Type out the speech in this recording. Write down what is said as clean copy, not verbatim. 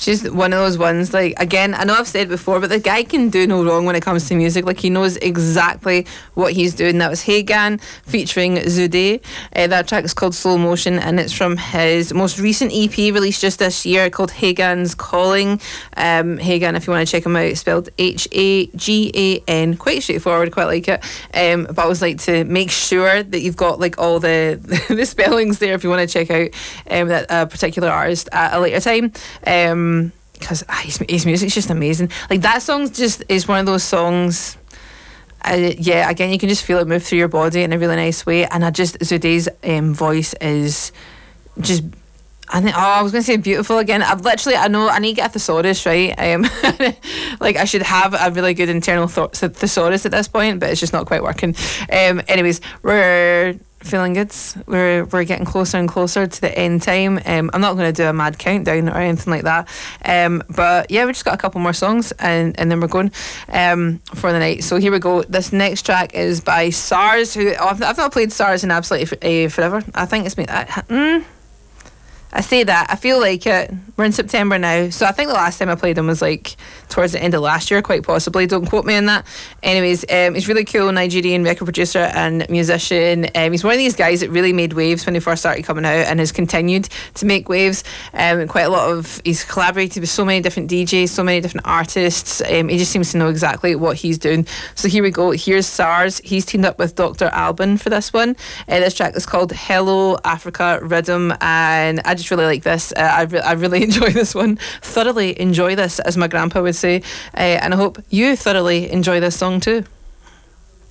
just one of those ones, like, again, I know I've said before, but the guy can do no wrong when it comes to music. Like, he knows exactly what he's doing. That was Hagan featuring Zude. That track is called Slow Motion, and it's from his most recent EP released just this year called Hagan's Calling. Hagan, if you want to check him out, spelled Hagan. Quite straightforward, quite like it. But I always like to make sure that you've got like all the the spellings there if you want to check out that particular artist at a later time. Because his music's just amazing. Like, that song just is one of those songs. Yeah, again, you can just feel it move through your body in a really nice way. And Zude's voice is just, I was going to say beautiful again. I know I need to get a thesaurus, right? Like, I should have a really good internal thesaurus at this point, but it's just not quite working. Anyways, we're feeling good. We're getting closer and closer to the end time. I'm not going to do a mad countdown or anything like that. But yeah, we just got a couple more songs and then we're going for the night. So here we go. This next track is by SARS, who I've not played SARS in absolutely forever. I think it's been... I say that, I feel like it. We're in September now, so I think the last time I played him was like towards the end of last year, quite possibly. Don't quote me on that. Anyways, he's really cool, Nigerian record producer and musician. He's one of these guys that really made waves when he first started coming out and has continued to make waves. He's collaborated with so many different DJs, so many different artists. He just seems to know exactly what he's doing. So here we go. Here's SARS. He's teamed up with Dr. Alban for this one. This track is called Hello Africa Rhythm, and I just really like this. I really enjoy this one. Thoroughly enjoy this, as my grandpa would say. And I hope you thoroughly enjoy this song too.